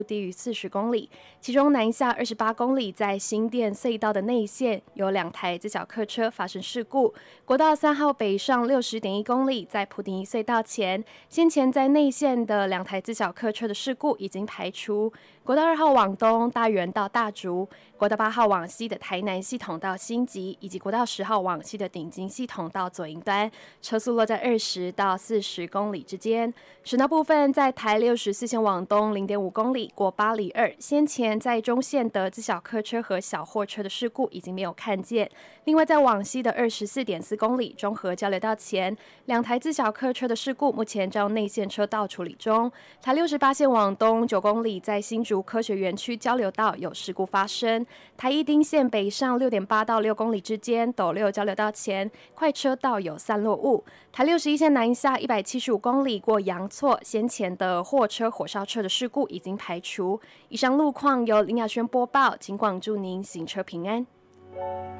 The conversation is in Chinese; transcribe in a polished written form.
低于40公里，其中南下28公里在新店隧道的内线有2台自小客车发生事故。国道3号北上60.1公里，在普丁一隧道前，先前在内线的2台自小客车的事故已经排除。国道2号往东大园到大竹，国道8号往西的台南系统到新集，以及国道10号往西的顶金系统到左营端，车速落在20到40公里之间。省道部分，在台64线往东0.5公里过8里2，先前在中线的自小客车和小货车的事故已经没有看见。另外，在往西的24.4公里中和交流道前，2台自小客车的事故目前照内线车道处理中。台68线往东9公里，在新竹科学园区交流道有事故发生。台一丁线北上6.8到6公里之间，斗六交流道前快车道有散落物。台61线南下175公里过阳错，先前的货车、火烧车的事故已经排除。以上路况由林雅轩播报，请广祝您行车平安。